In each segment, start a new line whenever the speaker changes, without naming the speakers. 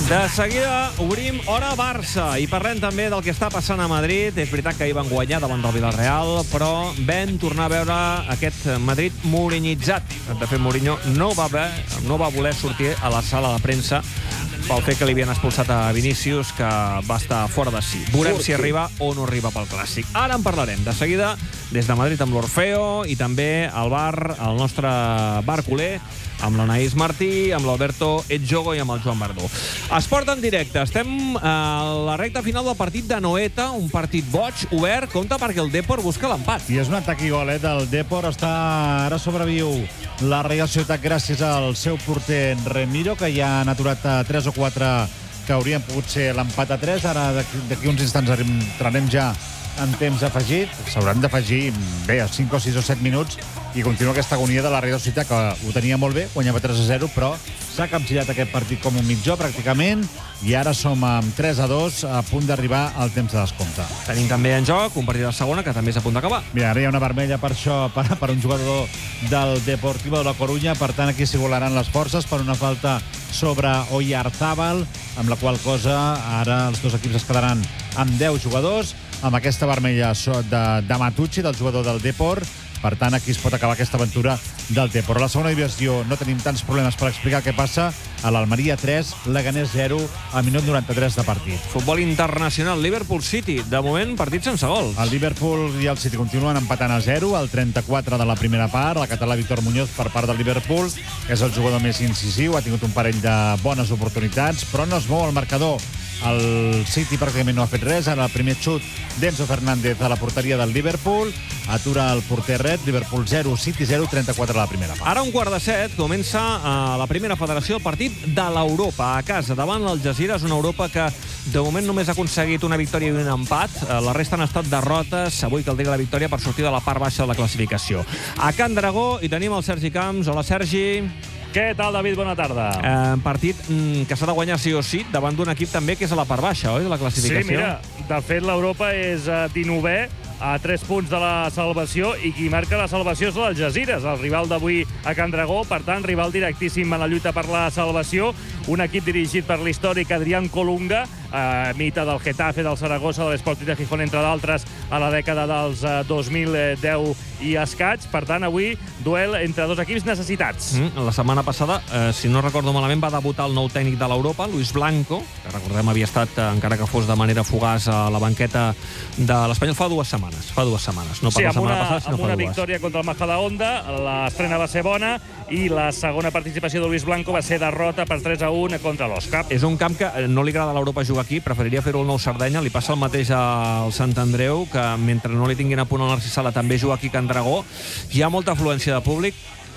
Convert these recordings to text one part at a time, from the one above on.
De seguida obrim Hora Barça i parlem també del que està passant a Madrid. És veritat que ahir van guanyar davant del Villarreal, però vam tornar a veure aquest Madrid mourinhitzat. De fet, Mourinho no va voler sortir a la sala de premsa pel fet que li havien expulsat a Vinícius, que va estar fora de si. Veurem si arriba o no arriba pel Clàssic. Ara en parlarem. De seguida, des de Madrid amb l'Orfeo i també al bar, el nostre bar culer, amb l'Anaïs Martí, amb l'Alberto Etjogo i amb el Joan Verdú. Esport en directe. Estem a la recta final del partit de Noeta, un partit boig, obert. Compte perquè el Depor busca l'empat.
I és un atac i gol, del Depor. Ara sobreviu la Real Societat gràcies al seu porter Remiro, que ja han aturat 3 o 4 que haurien pogut ser l'empat a 3. Ara, d'aquí uns instants, entrarem ja en temps afegit. S'hauran d'afegir, a 5 o 6 o 7 minuts, i continua aquesta agonia de la Real Societat, que ho tenia molt bé, guanyava 3-0, però s'ha capgirat aquest partit com un mitjó, pràcticament, i ara som amb 3-2, a punt d'arribar al temps de descompte.
Tenim també en joc un partit de segona, que també és a punt d'acabar.
Mira, ara hi ha una vermella per això, per un jugador del Deportivo de la Coruña, per tant, aquí s'hi volaran les forces per una falta sobre Oyarzábal, amb la qual cosa ara els dos equips es quedaran amb 10 jugadors, amb aquesta vermella de Matucci, del jugador del Depor. Per tant, aquí es pot acabar aquesta aventura del Depor. A la segona divisió no tenim tants problemes per explicar què passa. A l'Almeria 3, Leganés 0, al minut 93 de partit.
Futbol internacional, Liverpool-City. De moment, partit sense gols.
El Liverpool i el City continuen empatant a 0, al 34 de la primera part. El català Víctor Muñoz, per part del Liverpool, és el jugador més incisiu, ha tingut un parell de bones oportunitats, però no es mou el marcador. El City pràcticament no ha fet res. Ara el primer xut d'Enzo Fernández a la porteria del Liverpool. Atura el porter red. Liverpool 0, City 0, 34 a la primera part.
Ara un quart de set comença a la primera federació el partit de l'Europa a casa davant l'Algesira. És una Europa que de moment només ha aconseguit una victòria i un empat. La resta han estat derrotes. Avui caldria la victòria per sortir de la part baixa de la classificació. A Can Dragó hi tenim el Sergi Camps. Hola, Sergi.
Què tal, David? Bona tarda.
Partit que s'ha de guanyar sí o sí davant d'un equip també que és a la part baixa, oi, de la classificació?
Sí, mira, de fet l'Europa és 19è, a 3 punts de la salvació, i qui marca la salvació és l'Algesires, el rival d'avui a Can Dragó, per tant, rival directíssim en la lluita per la salvació, un equip dirigit per l'històric Adrián Colunga, mite del Getafe, del Saragossa, de l'Sporting de Gijón, entre d'altres, a la dècada dels 2010 i escaig. Per tant, avui, duel entre dos equips necessitats.
La setmana passada, si no recordo malament, va debutar el nou tècnic de l'Europa, Luis Blanco, que recordem havia estat, encara que fos de manera fugaç, a la banqueta de l'Espanyol fa 2 setmanes. No per la setmana passada, sinó
amb una victòria contra el Majadahonda, l'estrena va ser bona, i la segona participació de Luis Blanco va ser derrota per 3-1 contra l'Osca.
És un camp que no li agrada a l'Europa jugar aquí, preferiria fer-ho al Nou Sardenya. Li passa el mateix al Sant Andreu, que mentre no li tinguin a punt al Narcís Sala també juga aquí a Can Dragó. Hi ha molta afluència de públic.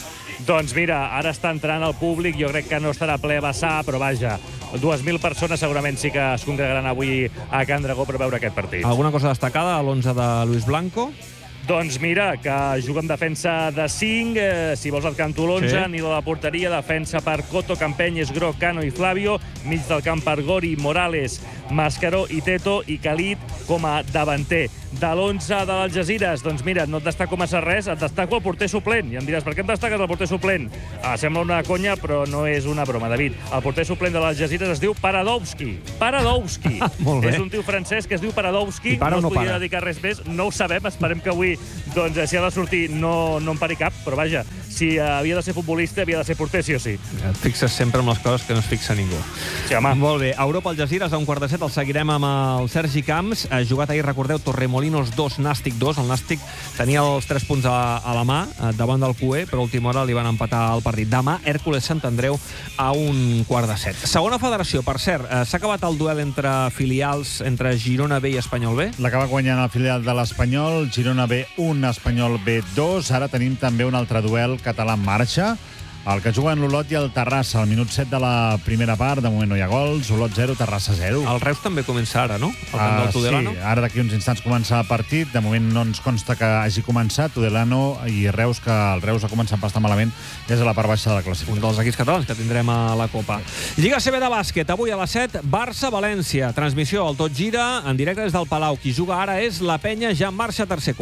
Doncs mira, ara està entrant el públic, jo crec que no estarà ple a vessar, però vaja, 2.000 persones segurament sí que es congregaran avui a Can Dragó per veure aquest partit.
Alguna cosa destacada a l'11 de Luis Blanco?
Doncs mira, que juga amb defensa de 5, si vols et canto l'11, sí. Nilo a la porteria, defensa per Coto, Campenyes, Groc, Cano i Flavio, mig del camp per Gori, Morales, Mascaró i Teto, i Khalid com a davanter. De l'11 de l'Algesires, doncs mira, no et destaco massa res, et destaco el porter suplent. I em diràs, per què em destaques el porter suplent? Sembla una conya, però no és una broma, David. El porter suplent de l'Algesires es diu Paradowski. Paradowski.
Molt bé.
És un tio francès que es diu Paradowski.
No
es podia dedicar res més, no ho sabem, esperem que avui, doncs, si ha de sortir, no en pari cap, però vaja, si havia de ser futbolista, havia de ser porter, sí o sí.
Et fixes sempre amb les coses que no es fixa ningú.
Sí, home.
Molt bé, Europa-Algesires, a un quart de set, el seguirem amb el Sergi Camps. Ha jugat ahir, recordeu, Torremolinos 2, Nàstic 2. El Nàstic tenia els 3 punts a la mà davant del QE, però a última hora li van empatar el partit. Demà, Hèrcules-Sant Andreu a un quart de set. Segona federació, per cert, s'ha acabat el duel entre filials, entre Girona B i Espanyol B?
L'acaba guanyant el filial de l'Espanyol, Girona B 1, Espanyol B 2. Ara tenim també un altre duel català en marxa, el que juguen l'Olot i el Terrassa. Al minut 7 de la primera part, de moment no hi ha gols, Olot 0, Terrassa 0.
El Reus també comença ara, no? El camp del Tudelano?
Sí, ara d'aquí uns instants comença el partit. De moment no ens consta que hagi començat. Tudelano i Reus, que el Reus ha començat bastant malament, és a la part baixa de la classificació.
Un dels equips catalans que tindrem a la Copa. Lliga CB de bàsquet, avui a les 7, Barça-València. Transmissió al Tot Gira, en directe des del Palau. Qui juga ara és la Penya, ja en marxa tercer quart.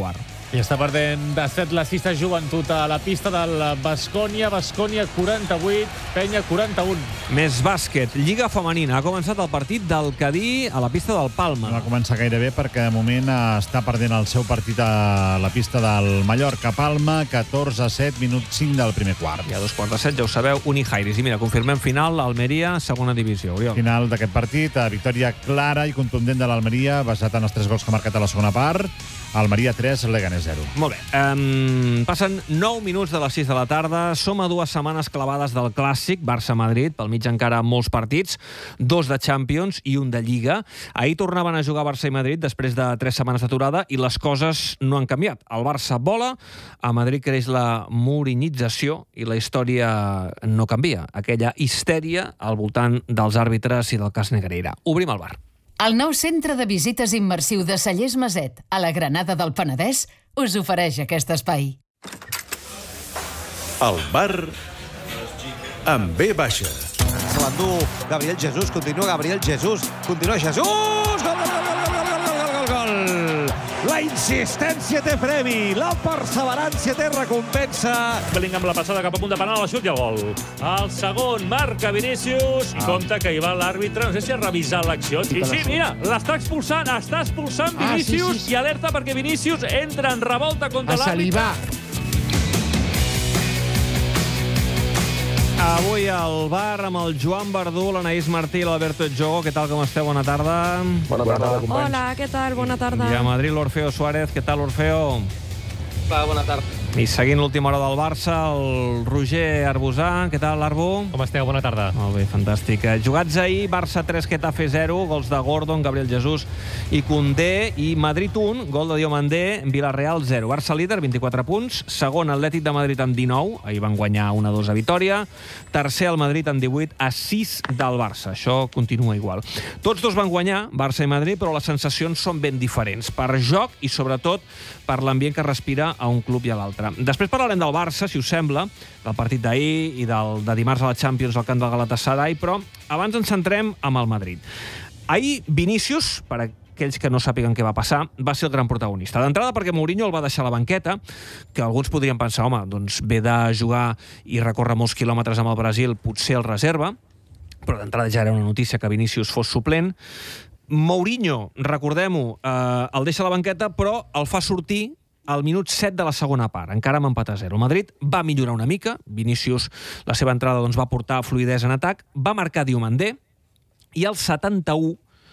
I està perdent de 7 la Cista Joventut a la pista del Baskonia. Baskonia 48, Penya 41.
Més bàsquet. Lliga femenina. Ha començat el partit del Cadí a la pista del Palma.
No va començar gaire bé perquè de moment està perdent el seu partit a la pista del Mallorca. Palma, 14-7, minut 5 del primer quart.
I a 2:45, ja ho sabeu, Unijairis. I mira, confirmem final, Almeria, segona divisió. Oriol.
Final d'aquest partit, victòria clara i contundent de l'Almeria, basat en els 3 gols que ha marcat a la segona part. Almeria 3, Leganés 0.
Molt bé. Passen 9 minuts de les 6 de la tarda. Som a 2 setmanes clavades del Clàssic, Barça-Madrid, pel mig encara molts partits, 2 de Champions i 1 de Lliga. Ahir tornaven a jugar Barça i Madrid després de 3 setmanes d'aturada i les coses no han canviat. El Barça vola, a Madrid creix la mourinització i la història no canvia. Aquella histèria al voltant dels àrbitres i del cas Negreira. Obrim el bar.
El nou centre de visites immersiu de Cellers Maset, a la Granada del Penedès, us ofereix aquest espai.
El bar amb B baixa.
Se l'endú Gabriel Jesús, continua Gabriel Jesús, continua Jesús! Gol, gol, gol, gol, gol, gol, gol, gol! La insistència té premi, la perseverància té recompensa.
Bellingham la passada cap a punt de penal, el xut i el gol. El segon marca Vinícius i compta que hi va l'àrbitre, no sé si ha revisat l'acció. Sí, mira, l'està expulsant Vinícius i alerta perquè Vinícius entra en revolta contra l'àrbitre.
Avui al bar amb el Joan Verdú, l'Anaïs Martí i l'Alberto Etjogo. Què tal, com esteu? Bona tarda.
Bona tarda, companys. Hola, què tal? Bona tarda.
I a Madrid, l'Orfeo Suárez. Què tal, Orfeo?
Va, bona tarda.
I seguint l'última hora del Barça, el Roger Arbusà. Què tal, Arbu?
Com esteu? Bona tarda.
Molt bé, fantàstic. Jugats ahir, Barça 3, Getafe 0, gols de Gordon, Gabriel Jesús i Koundé, i Madrid 1, gol de Diomandé, Villarreal 0. Barça líder, 24 punts. Segon, Atlètic de Madrid amb 19. Ahir van guanyar 1-2 a Vitòria. Tercer, el Madrid amb 18, a 6 del Barça. Això continua igual. Tots dos van guanyar, Barça i Madrid, però les sensacions són ben diferents. Per joc i, sobretot, per l'ambient que respira a un club i a l'altre. Després parlarem del Barça, si us sembla, del partit d'ahir i de dimarts a la Champions al camp del Galatasaray, però abans ens centrem amb el Madrid. Ahir, Vinícius, per aquells que no sàpiguen què va passar, va ser el gran protagonista. D'entrada perquè Mourinho el va deixar a la banqueta, que alguns podrien pensar, home, doncs ve de jugar i recórrer molts quilòmetres amb el Brasil, potser el reserva, però d'entrada ja era una notícia que Vinícius fos suplent. Mourinho, recordem-ho, el deixa a la banqueta, però el fa sortir al minut 7 de la segona part, encara amb empat a 0. El Madrid va millorar una mica, Vinícius, la seva entrada va portar fluïdesa en atac, va marcar Diomandé, i al 71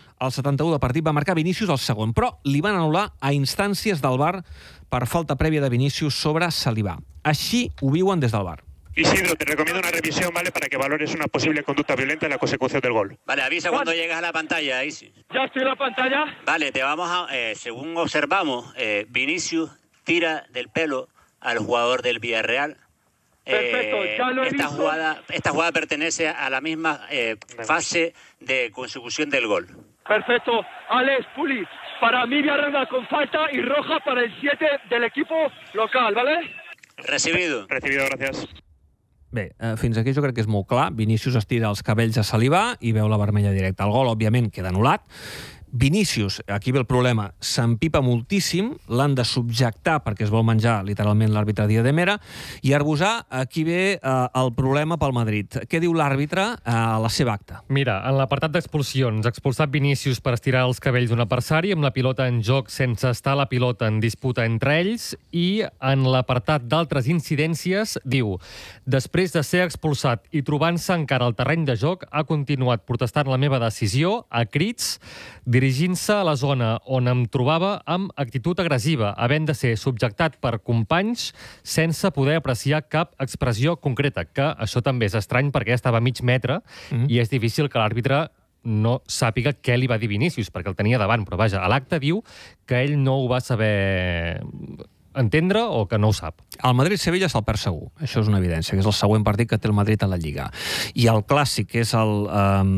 del partit va marcar Vinícius el segon, però li van anul·lar a instàncies del VAR per falta prèvia de Vinícius sobre Saliba. Així ho viuen des del VAR.
Isidro, te recomiendo una revisión, ¿vale? Para que valores una posible conducta violenta en la consecución del gol.
Vale, avisa cuando llegas a la pantalla, Isi.
¿Ya estoy en la pantalla?
Vale, te vamos a... según observamos, Vinicius tira del pelo al jugador del Villarreal.
Perfecto, ya lo he visto.
Esta jugada pertenece a la misma fase de consecución del gol.
Perfecto. Alex, Puli, para mí Villarreal con falta y roja para el 7 del equipo local, ¿vale?
Recibido.
Recibido, gracias.
Bé, fins aquí jo crec que és molt clar. Vinícius estira els cabells a Saliba i veu la vermella directa. El gol, òbviament, queda anul·lat. Vinícius, aquí ve el problema, s'empipa moltíssim, l'han de subjectar perquè es vol menjar literalment l'àrbitre Díaz de Mera, i Arbusà, aquí ve el problema pel Madrid. Què diu l'àrbitre a la seva acta?
Mira, en l'apartat d'expulsions, expulsat Vinícius per estirar els cabells d'un adversari amb la pilota en joc sense estar la pilota en disputa entre ells, i en l'apartat d'altres incidències diu: després de ser expulsat i trobant-se encara al terreny de joc, ha continuat protestant la meva decisió a crits, dirigint-se a la zona on em trobava amb actitud agressiva, havent de ser subjectat per companys sense poder apreciar cap expressió concreta, que això també és estrany perquè estava a mig metre i és difícil que l'àrbitre no sàpiga què li va dir Vinícius, perquè el tenia davant, però vaja, a l'acte diu que ell no ho va saber entendre o que no ho sap.
El Madrid-Sevilla se'l perd segur. Això és una evidència, que és el següent partit que té el Madrid a la Lliga. I el clàssic, que és el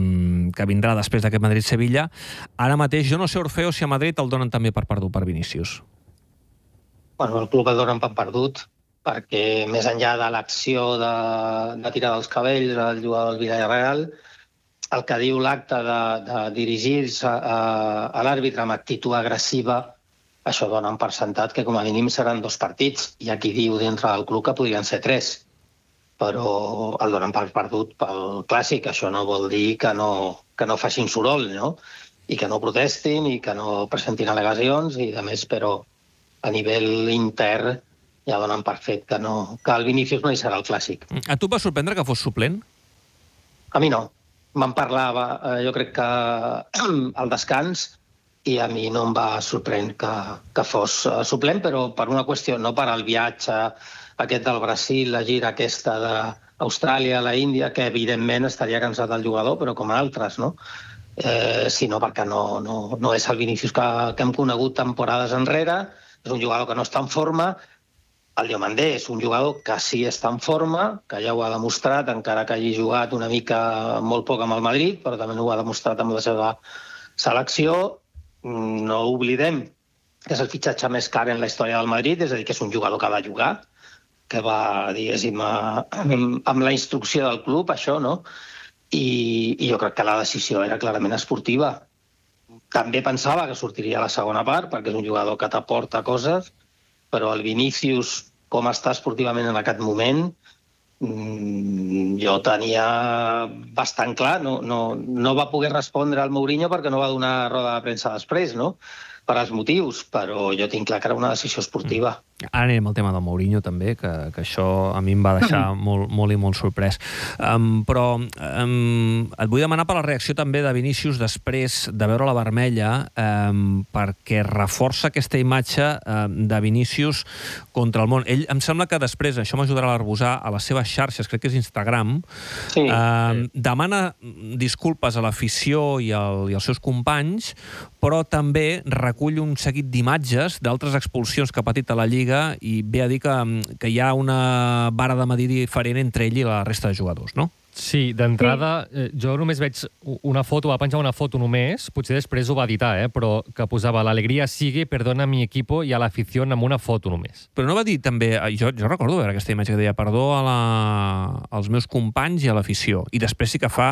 que vindrà després d'aquest Madrid-Sevilla, ara mateix, jo no sé, Orfeo, si a Madrid el donen també per perdut per Vinícius.
Bueno, el club el donen per perdut, perquè més enllà de l'acció de tirar dels cabells al jugador del Villarreal, el que diu l'acte de dirigir-se a l'àrbitre amb actitud agressiva això dona per sentat que com a mínim seran 2 partits. Hi ha qui diu dintre del club que podrien ser 3, però el donen per perdut pel Clàssic. Això no vol dir que no facin soroll, no? I que no protestin i que no presentin al·legacions i de més, però a nivell intern ja donen per fet que el Vinícius no hi serà al Clàssic.
A tu et va sorprendre que fos suplent?
A mi no. Me'n parlava, jo crec que al descans, i a mi no em va sorprendre que fos suplent, però per una qüestió, no per al viatge aquest del Brasil, la gira aquesta d'Austràlia, la Índia, que evidentment estaria cansat el jugador, però com altres, no? Sinó perquè no és el Vinícius que hem conegut temporades enrere, és un jugador que no està en forma. El Diomandé és un jugador que sí està en forma, que ja ho ha demostrat, encara que hagi jugat una mica molt poc amb el Madrid, però també ho ha demostrat amb la seva selecció. No oblidem que és el fitxatge més car en la història del Madrid, és a dir, que és un jugador que ha de jugar, que va, diguéssim, amb la instrucció del club, això, no? I jo crec que la decisió era clarament esportiva. També pensava que sortiria a la segona part, perquè és un jugador que t'aporta coses, però el Vinícius, com està esportivament en aquest moment, jo tenia bastant clar. No va poder respondre al Mourinho perquè no va donar roda de premsa després, no? Per als motius, però jo tinc clar que era una decisió esportiva.
Ara anirem al tema del Mourinho, també, que això a mi em va deixar molt i molt sorprès. Però et vull demanar per la reacció també de Vinícius després de veure la vermella, perquè reforça aquesta imatge de Vinícius contra el món. Ell, em sembla que després, això m'ajudarà a l'arbosar, a les seves xarxes, crec que és Instagram, demana disculpes a l'afició i als seus companys, però també recull un seguit d'imatges d'altres expulsions que ha patit a la Lliga i ve a dir que hi ha una vara de medir diferent entre ell i la resta de jugadors, no?
Sí, d'entrada, jo només veig una foto, va penjar una foto només, potser després ho va editar, però que posava l'alegria sigue, perdona a mi equipo i a l'afició amb una foto només.
Però no va dir també, jo recordo veure aquesta imatge que deia perdó als meus companys i a l'afició, i després sí que fa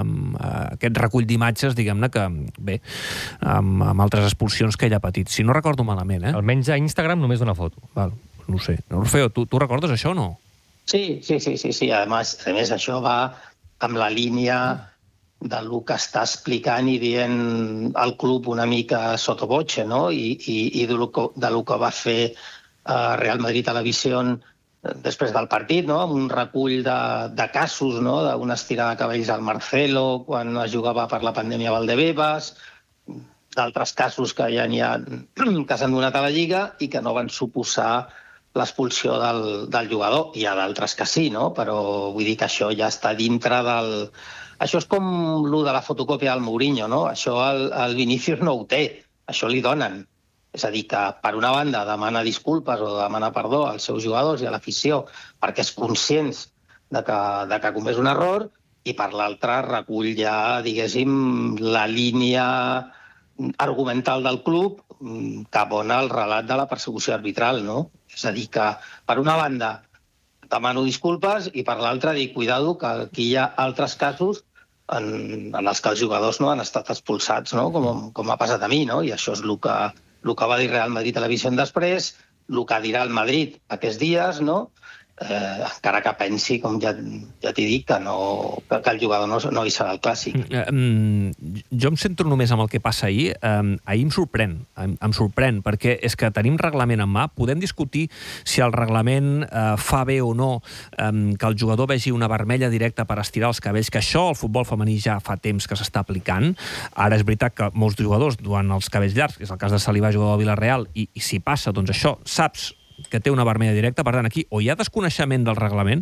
aquest recull d'imatges, diguem-ne que, bé, amb altres expulsions que ell ha patit. Si no recordo malament,
Almenys a Instagram només una foto.
Val, no ho sé. Orfeo, tu recordes això o no?
Sí. A més, això va amb la línia del que està explicant i dient el club una mica sottovoce, no? I de lo que va fer Real Madrid Televisió després del partit, no? Amb un recull de casos, no? D'una estirada de cabells al Marcelo quan es jugava per la pandèmia a Valdebebas, d'altres casos que ja n'hi ha que s'han donat a la Lliga i que no van suposar l'expulsió del jugador. Hi ha d'altres que sí, no? Però vull dir que això ja està dintre del... Això és com el de la fotocòpia del Mourinho, no? Això el Vinícius no ho té, això li donen. És a dir, que per una banda demana disculpes o demana perdó als seus jugadors i a l'afició perquè és conscients de que ha comès un error, i per l'altra recull ja, diguéssim, la línia argumental del club cap on el relat de la persecució arbitral, no? És a dir, que per una banda demano disculpes i per l'altra dic, cuidado, que aquí hi ha altres casos en els que els jugadors no han estat expulsats, no? Com ha passat a mi, no? I això és el que va dir Real Madrid Televisió després, el que dirà el Madrid aquests dies, no? Encara que pensi, com ja t'he dit, que el jugador no hi serà al Clàssic.
Jo em centro només amb el que passa ahir. Ahir em sorprèn, perquè és que tenim reglament en mà, podem discutir si el reglament fa bé o no que el jugador vegi una vermella directa per estirar els cabells, que això al futbol femení ja fa temps que s'està aplicant. Ara és veritat que molts jugadors duen els cabells llargs, és el cas de Saliba, jugador de Villarreal, i si passa, doncs això, saps que té una vermella directa. Per tant, aquí o hi ha desconeixement del reglament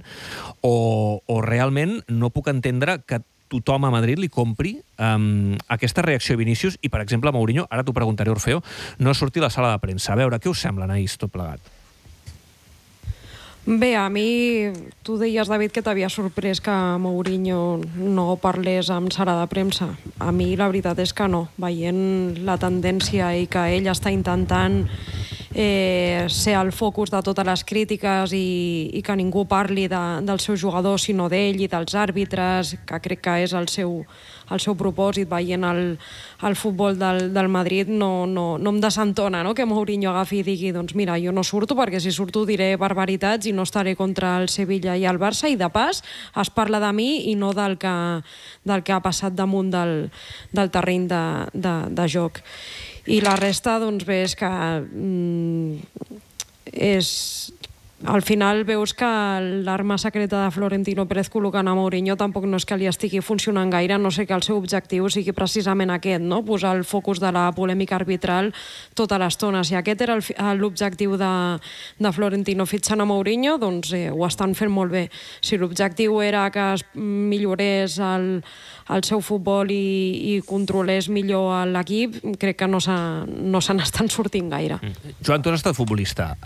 o realment no puc entendre que tothom a Madrid li compri aquesta reacció a Vinícius i, per exemple, a Mourinho, ara t'ho preguntaré, Orfeo, no sortir a la sala de premsa. A veure, què us sembla, Anaïs, tot plegat?
Bé, a mi, tu deies, David, que t'havia sorprès que Mourinho no parlés amb sala de premsa. A mi la veritat és que no. Veient la tendència i que ell està intentant ser el focus de totes les crítiques i que ningú parli del seu jugador sinó d'ell i dels àrbitres, que crec que és el seu propòsit veient el futbol del Madrid. No em desentona, no?, que Mourinho agafi i digui, doncs mira, jo no surto perquè si surto diré barbaritats i no estaré contra el Sevilla i el Barça, i de pas es parla de mi i no del que ha passat damunt del terreny de joc. I la resta, doncs bé, és que al final veus que l'arma secreta de Florentino Pérez col·locant a Mourinho tampoc no és que li estigui funcionant gaire, no sé que el seu objectiu sigui precisament aquest, no?, posar el focus de la polèmica arbitral tota l'estona. Si aquest era l'objectiu de Florentino fitxant a Mourinho, doncs ho estan fent molt bé. Si l'objectiu era que es millorés el seu futbol i controlés millor l'equip, crec que no se n'estan sortint gaire.
Joan, tu has estat futbolista.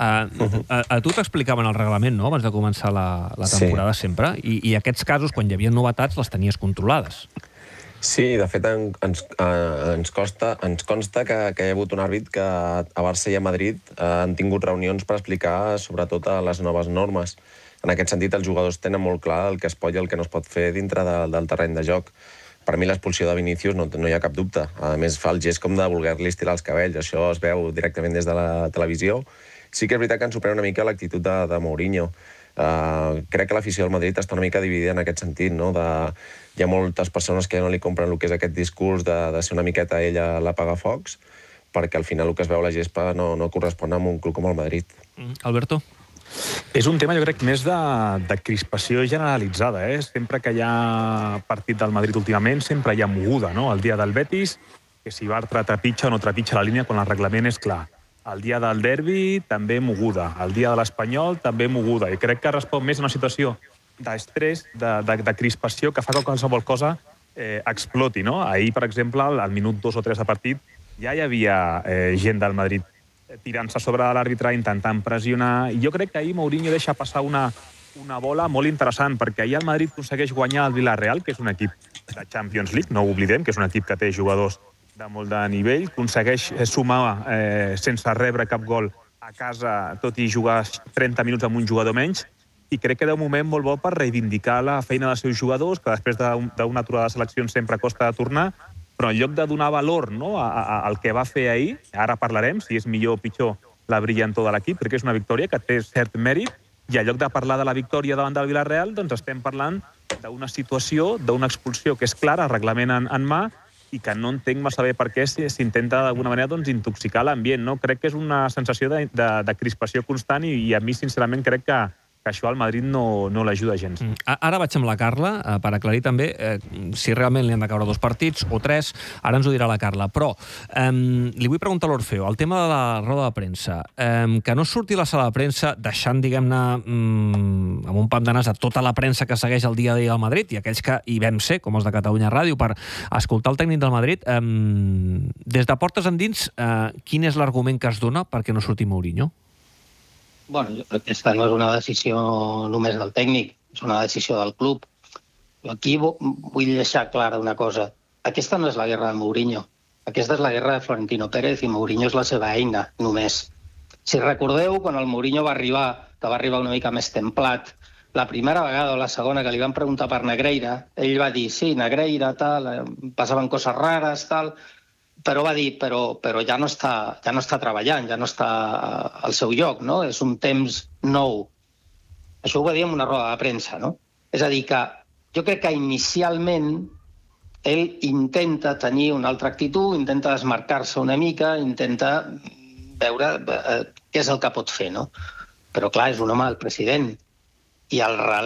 A tu t'explicaven el reglament, no?, abans de començar la temporada sempre, i aquests casos, quan hi havia novetats, les tenies controlades.
Sí, de fet ens consta que hi ha hagut un àrbit que a Barça i a Madrid han tingut reunions per explicar sobretot les noves normes. En aquest sentit, els jugadors tenen molt clar el que es pot i el que no es pot fer dintre del terreny de joc. Per mi l'expulsió de Vinícius no hi ha cap dubte. A més, fa el gest com de voler-li estirar els cabells. Això es veu directament des de la televisió. Sí que és veritat que ens sorprèn una mica l'actitud de Mourinho. Crec que l'afició del Madrid està una mica dividida en aquest sentit, no? Hi ha moltes persones que no li compren el que és aquest discurs de ser una miqueta ella l'apagafocs, perquè al final el que es veu a la gespa no correspon amb un club com el Madrid.
Alberto?
És un tema, jo crec, més de crispació generalitzada. Sempre que hi ha partit del Madrid últimament, sempre hi ha moguda, no? El dia del Betis, que si Bartra trepitja o no trepitja la línia quan el reglament és clar. El dia del derbi, també moguda. El dia de l'Espanyol, també moguda. I crec que respon més a una situació d'estrès, de crispació, que fa que qualsevol cosa exploti, no? Ahir, per exemple, al minut 2 o 3 de partit, ja hi havia gent del Madrid tirant-se sobre l'àrbitre, intentant pressionar. I jo crec que ahir Mourinho deixa passar una bola molt interessant, perquè ahir el Madrid aconsegueix guanyar el Villarreal, que és un equip de Champions League, no ho oblidem, que és un equip que té jugadors de molt de nivell, aconsegueix sumar sense rebre cap gol a casa, tot i jugar 30 minuts amb un jugador menys, i crec que és un moment molt bo per reivindicar la feina dels seus jugadors, que després d'una aturada de seleccions sempre costa de tornar, però en lloc de donar valor, no, al que va fer ahir, ara parlarem si és millor o pitjor la brillantor de l'equip, crec que és una victòria que té cert mèrit, i en lloc de parlar de la victòria davant del Villarreal, doncs estem parlant d'una situació, d'una expulsió que és clara, reglament en mà, i que no entenc massa bé per què s'intenta d'alguna manera intoxicar l'ambient. Crec que és una sensació de crispació constant i a mi, sincerament, crec que això al Madrid no l'ajuda gens.
Ara vaig amb la Carla, per aclarir també si realment li han de caure 2 partits o 3, ara ens ho dirà la Carla. Però li vull preguntar a l'Orfeo, el tema de la roda de premsa, que no surti la sala de premsa deixant, diguem-ne, amb un pam de nas a tota la premsa que segueix el dia a dia del Madrid i aquells que hi vam ser, com els de Catalunya Ràdio, per escoltar el tècnic del Madrid. Des de portes endins, quin és l'argument que es dona perquè no surti Mourinho?
Bueno, jo crec que aquesta no és una decisió només del tècnic, és una decisió del club. Aquí vull deixar clara una cosa. Aquesta no és la guerra de Mourinho. Aquesta és la guerra de Florentino Pérez i Mourinho és la seva eina, només. Si recordeu, quan el Mourinho va arribar, que va arribar una mica més templat, la primera vegada o la segona que li van preguntar per Negreira, ell va dir, sí, Negreira, tal, passaven coses rares, tal, però va dir, però ja no està treballant, ja no està al seu lloc, no? És un temps nou. Això ho va dir en una roda de premsa, no? És a dir, que jo crec que inicialment ell intenta tenir una altra actitud, intenta desmarcar-se una mica, intenta veure què és el que pot fer, no? Però clar, és un home del president. I el relat